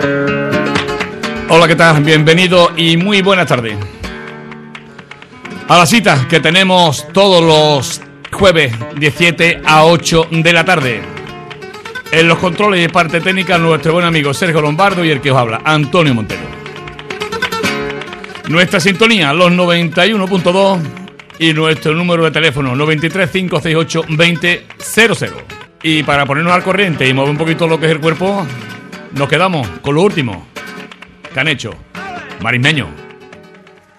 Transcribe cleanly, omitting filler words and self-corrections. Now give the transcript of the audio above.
Hola, ¿qué tal? Bienvenido y muy buenas tardes a la cita que tenemos todos los jueves de 7 a 8 de la tarde. En los controles y parte técnica, nuestro buen amigo Sergio Lombardo y el que os habla, Antonio Montero. Nuestra sintonía, los 91.2 y nuestro número de teléfono 93 568 2000. Y para ponernos al corriente y mover un poquito lo que es el cuerpo, nos quedamos con lo último que han hecho Marismeño.